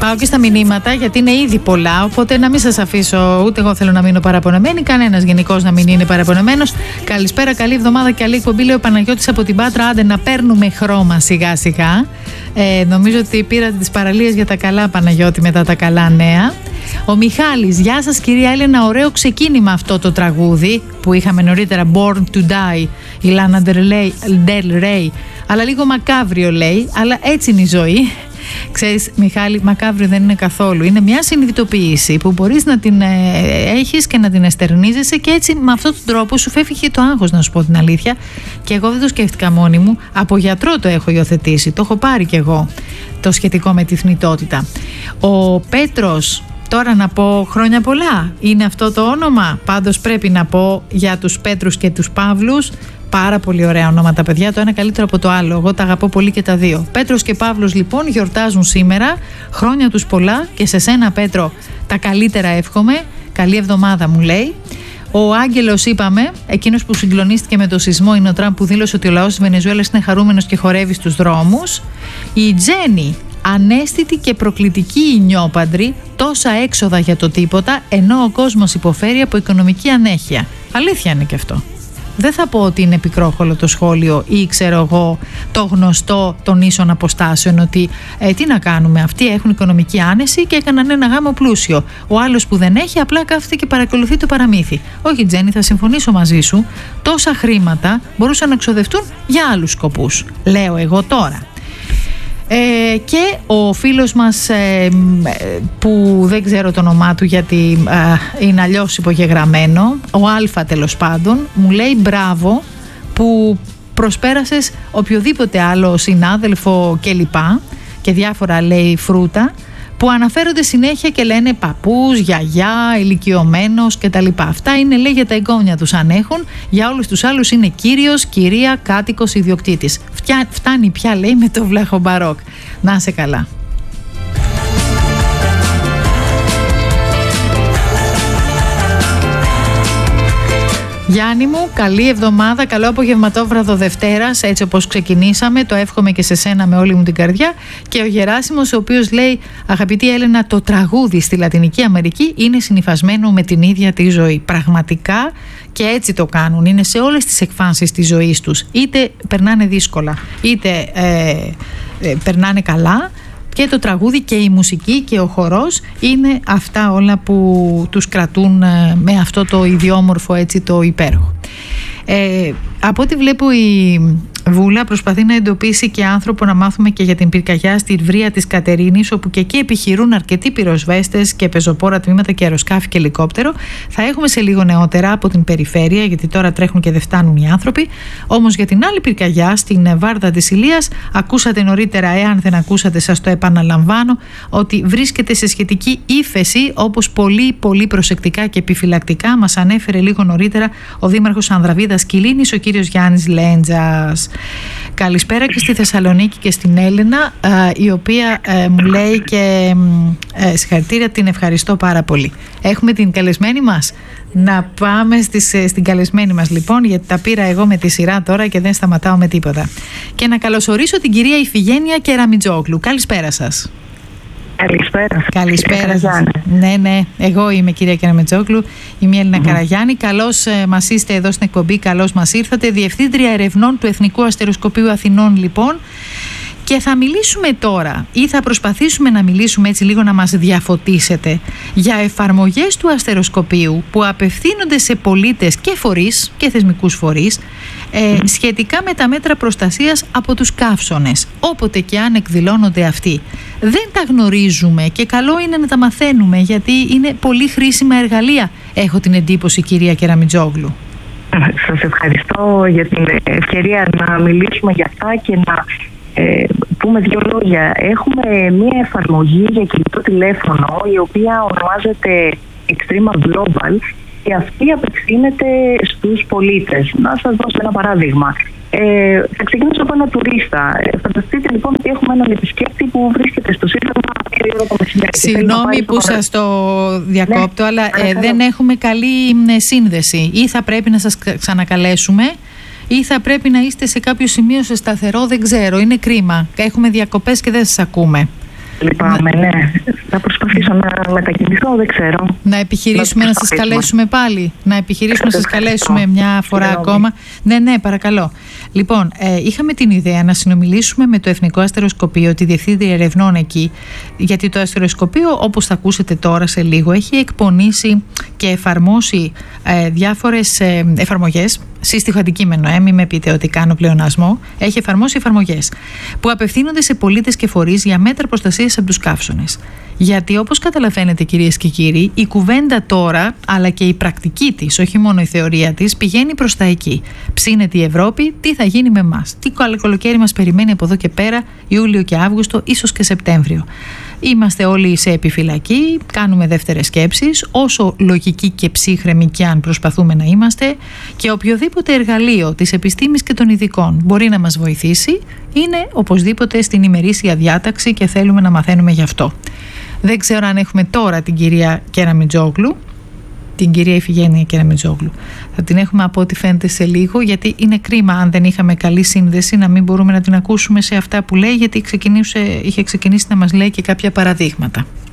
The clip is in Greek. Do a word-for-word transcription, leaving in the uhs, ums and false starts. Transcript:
Πάω και στα μηνύματα, γιατί είναι ήδη πολλά. Οπότε να μην σας αφήσω, ούτε εγώ θέλω να μείνω παραπονεμένη. Κανένας γενικώς να μην είναι παραπονεμένος. Καλησπέρα, καλή εβδομάδα, καλή εκπομπή. Λέει ο Παναγιώτης από την Πάτρα. Άντε να παίρνουμε χρώμα σιγά σιγά. Ε, νομίζω ότι πήρατε τις παραλίες για τα καλά, Παναγιώτη, μετά τα καλά νέα. Ο Μιχάλης, γεια σας κυρία Έλενα, ωραίο ξεκίνημα αυτό το τραγούδι που είχαμε νωρίτερα, Born to Die, η Λάνα Del Rey, αλλά λίγο μακάβριο λέει, αλλά έτσι είναι η ζωή. Ξέρεις Μιχάλη, μακάβριο δεν είναι καθόλου. Είναι μια συνειδητοποίηση που μπορείς να την ε, έχεις και να την εστερνίζεσαι, και έτσι με αυτόν τον τρόπο σου φεύγει και το άγχος, να σου πω την αλήθεια. Και εγώ δεν το σκέφτηκα μόνη μου. Από γιατρό το έχω υιοθετήσει. Το έχω πάρει κι εγώ το σχετικό με τη θνητότητα. Ο Πέτρος, τώρα να πω χρόνια πολλά. Είναι αυτό το όνομα. Πάντως πρέπει να πω για τους Πέτρους και τους Παύλους. Πάρα πολύ ωραία ονόματα, παιδιά. Το ένα καλύτερο από το άλλο. Εγώ τα αγαπώ πολύ και τα δύο. Πέτρος και Παύλος λοιπόν γιορτάζουν σήμερα. Χρόνια τους πολλά, και σε σένα Πέτρο τα καλύτερα εύχομαι. Καλή εβδομάδα μου λέει. Ο Άγγελος, είπαμε, εκείνος που συγκλονίστηκε με το σεισμό, είναι ο Τραμπ που δήλωσε ότι ο λαός της Βενεζουέλας είναι χαρούμενος και χορεύει στους δρόμους. Η Τζέννη, ανέστητη και προκλητική η νιόπαντρη, τόσα έξοδα για το τίποτα, ενώ ο κόσμος υποφέρει από οικονομική ανέχεια. Αλήθεια είναι και αυτό. Δεν θα πω ότι είναι πικρόχολο το σχόλιο ή ξέρω εγώ το γνωστό των ίσων αποστάσεων, ότι ε, τι να κάνουμε, αυτοί έχουν οικονομική άνεση και έκαναν ένα γάμο πλούσιο. Ο άλλος που δεν έχει απλά κάθεται και παρακολουθεί το παραμύθι. Όχι Τζέννη, θα συμφωνήσω μαζί σου, τόσα χρήματα μπορούσαν να εξοδευτούν για άλλους σκοπούς. Λέω εγώ τώρα. Ε, και ο φίλος μας ε, που δεν ξέρω το όνομά του γιατί ε, είναι αλλιώς υπογεγραμμένο, ο Αλφα τέλος πάντων, μου λέει μπράβο που προσπέρασες οποιοδήποτε άλλο συνάδελφο και λοιπά, και διάφορα λέει φρούτα που αναφέρονται συνέχεια και λένε παππούς, γιαγιά, ηλικιωμένος κτλ. Αυτά είναι λέει για τα εγγόνια τους αν έχουν, για όλους τους άλλους είναι κύριος, κυρία, κάτοικος, ιδιοκτήτης. Φτιά, φτάνει πια λέει με το βλάχο μπαρόκ. Να είσαι καλά. Γιάννη μου, καλή εβδομάδα, καλό απογευματόβραδο Δευτέρας, έτσι όπως ξεκινήσαμε, το εύχομαι και σε σένα με όλη μου την καρδιά. Και ο Γεράσιμος, ο οποίος λέει, αγαπητή Έλενα, το τραγούδι στη Λατινική Αμερική είναι συνυφασμένο με την ίδια τη ζωή. Πραγματικά, και έτσι το κάνουν, είναι σε όλες τις εκφάνσεις της ζωής τους. Είτε περνάνε δύσκολα, είτε ε, ε, περνάνε καλά. Και το τραγούδι και η μουσική και ο χορός είναι αυτά όλα που τους κρατούν με αυτό το ιδιόμορφο, έτσι, το υπέροχο. Ε, από ό,τι βλέπω η Βούλα προσπαθεί να εντοπίσει και άνθρωπο να μάθουμε και για την πυρκαγιά στη Βρύα της Κατερίνης, όπου και εκεί επιχειρούν αρκετοί πυροσβέστες και πεζοπόρα τμήματα και αεροσκάφη και ελικόπτερο. Θα έχουμε σε λίγο νεότερα από την περιφέρεια, γιατί τώρα τρέχουν και δεν φτάνουν οι άνθρωποι. Όμως για την άλλη πυρκαγιά στην Βάρδα της Ηλίας, ακούσατε νωρίτερα, εάν δεν ακούσατε σας το επαναλαμβάνω, ότι βρίσκεται σε σχετική ύφεση, όπως πολύ πολύ προσεκτικά και επιφυλακτικά μας ανέφερε λίγο νωρίτερα ο Δήμαρχος Ανδραβίδας Κιλίνης, ο κύριος Γιάννης Λέντζας. Καλησπέρα και στη Θεσσαλονίκη και στην Έλενα, η οποία ε, μου λέει και ε, συγχαρητήρια, την ευχαριστώ πάρα πολύ. Έχουμε την καλεσμένη μας. Να πάμε στις, στην καλεσμένη μας λοιπόν, γιατί τα πήρα εγώ με τη σειρά τώρα και δεν σταματάω με τίποτα. Και να καλωσορίσω την κυρία Ιφηγένεια Κεραμιτζόγλου. Καλησπέρα σας. Καλησπέρα. Καλησπέρα σας. Ναι, ναι, εγώ είμαι κυρία Κεραμιτζόγλου, είμαι η Έλληνα mm. Καραγιάννη. Καλώς ε, μας είστε εδώ στην εκπομπή, καλώς μας ήρθατε. Διευθύντρια ερευνών του Εθνικού Αστεροσκοπείου Αθηνών λοιπόν. Και θα μιλήσουμε τώρα, ή θα προσπαθήσουμε να μιλήσουμε έτσι λίγο, να μας διαφωτίσετε για εφαρμογές του αστεροσκοπείου που απευθύνονται σε πολίτες και φορείς και θεσμικούς φορείς ε, σχετικά με τα μέτρα προστασίας από τους καύσωνες, όποτε και αν εκδηλώνονται αυτοί. Δεν τα γνωρίζουμε και καλό είναι να τα μαθαίνουμε, γιατί είναι πολύ χρήσιμα εργαλεία, έχω την εντύπωση, κυρία Κεραμιτζόγλου. Σας ευχαριστώ για την ευκαιρία να μιλήσουμε για αυτά και να Ε, πούμε δύο λόγια. Έχουμε μία εφαρμογή για κινητό τηλέφωνο, η οποία ονομάζεται Extrema Global, και αυτή απευθύνεται στους πολίτες. Να σας δώσω ένα παράδειγμα. Ε, θα ξεκινήσω από ένα τουρίστα. Ε, φανταστείτε λοιπόν ότι έχουμε έναν επισκέπτη που βρίσκεται στο Σύνταγμα τρία ώρα το μεσημέρι. Συγγνώμη που σας το διακόπτω, ναι, αλλά ε, δεν έχουμε καλή ε, σύνδεση. Ή θα πρέπει να σας ξανακαλέσουμε, ή θα πρέπει να είστε σε κάποιο σημείο σε σταθερό, δεν ξέρω, είναι κρίμα. Έχουμε διακοπές και δεν σας ακούμε. Λυπάμαι, ναι. Θα προσπαθήσω να μετακινηθώ, δεν ξέρω. Να επιχειρήσουμε να, να σας καλέσουμε πάλι. Να επιχειρήσουμε να σας καλέσουμε μια φορά Συγγνώμη. ακόμα. Ναι, ναι, παρακαλώ. Λοιπόν, ε, είχαμε την ιδέα να συνομιλήσουμε με το Εθνικό Αστεροσκοπείο, τη Διευθύντρια Ερευνών εκεί, γιατί το Αστεροσκοπείο, όπως θα ακούσετε τώρα σε λίγο, έχει εκπονήσει και εφαρμόσει ε, διάφορες ε, εφαρμογές. Σύστιχο αντικείμενο, ε, μην με πείτε ότι κάνω πλεονασμό. Έχει εφαρμόσει εφαρμογές που απευθύνονται σε πολίτες και φορείς για μέτρα προστασίας από τους καύσωνες. Γιατί, όπως καταλαβαίνετε, κυρίες και κύριοι, η κουβέντα τώρα, αλλά και η πρακτική της, όχι μόνο η θεωρία της, πηγαίνει προς τα εκεί. Ψήνεται η Ευρώπη, τι θα γίνει με εμάς, τι καλοκαίρι μας περιμένει από εδώ και πέρα, Ιούλιο και Αύγουστο, ίσως και Σεπτέμβριο. Είμαστε όλοι σε επιφυλακή, κάνουμε δεύτερες σκέψεις, όσο λογικοί και ψύχρεμοι κι αν προσπαθούμε να είμαστε, και οποιοδήποτε εργαλείο της επιστήμης και των ειδικών μπορεί να μας βοηθήσει, είναι οπωσδήποτε στην ημερήσια διάταξη και θέλουμε να μαθαίνουμε γι' αυτό. Δεν ξέρω αν έχουμε τώρα την κυρία Κεραμιτζόγλου, την κυρία Ιφηγένεια Κεραμιτζόγλου. Θα την έχουμε από ό,τι φαίνεται σε λίγο, γιατί είναι κρίμα αν δεν είχαμε καλή σύνδεση να μην μπορούμε να την ακούσουμε σε αυτά που λέει, γιατί ξεκινήσε, είχε ξεκινήσει να μας λέει και κάποια παραδείγματα.